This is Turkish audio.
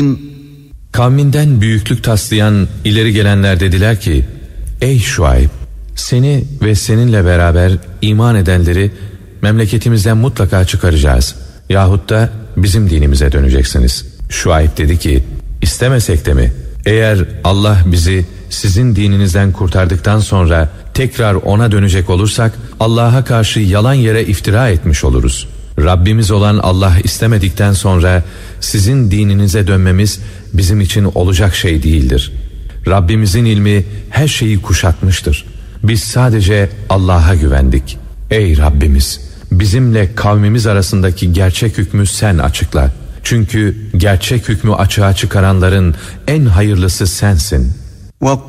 Kavminden büyüklük taslayan ileri gelenler dediler ki: Ey Şuayb, seni ve seninle beraber iman edenleri memleketimizden mutlaka çıkaracağız. Yahut da bizim dinimize döneceksiniz. Şuayb dedi ki: İstemesek de mi? Eğer Allah bizi sizin dininizden kurtardıktan sonra tekrar ona dönecek olursak Allah'a karşı yalan yere iftira etmiş oluruz. Rabbimiz olan Allah istemedikten sonra sizin dininize dönmemiz bizim için olacak şey değildir. Rabbimizin ilmi her şeyi kuşatmıştır. Biz sadece Allah'a güvendik. Ey Rabbimiz, bizimle kavmimiz arasındaki gerçek hükmü sen açıkla. Çünkü gerçek hükmü açığa çıkaranların en hayırlısı sensin.